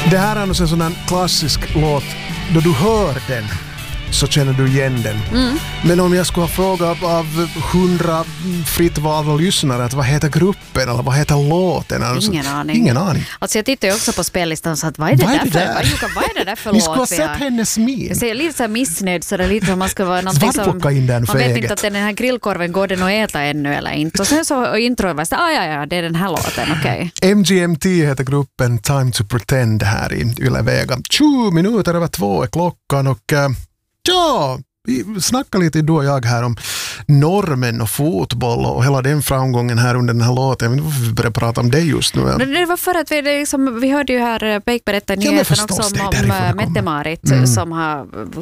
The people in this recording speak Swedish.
Det här är en sån här klassisk låt. Då du hör den så känner du igen den. Men om jag skulle ha frågat av 100 fritt valda lyssnare att vad heter gruppen eller vad heter låten? Alltså, ingen aning. Alltså jag tittar ju också på spellistan och sa att vad är det där för låt? Ni skulle ha sett hennes min. Jag ser lite så här missnöjd så det är lite som man ska vara någonting som in den man vet inte att den här grillkorven går den att äta ännu eller inte. Och sen så introen var så ja, det är den här låten, okej. MGMT heter gruppen Time to Pretend här i Yle Vega. 20 minuter över 2 är klockan och ja, vi snackar lite du och jag här om normen och fotboll och hela den framgången här under den här låten. Men varför vi börjar prata om det just nu? Det var för att vi hörde ju här Peik berätta nyheten också om Mette-Marit som har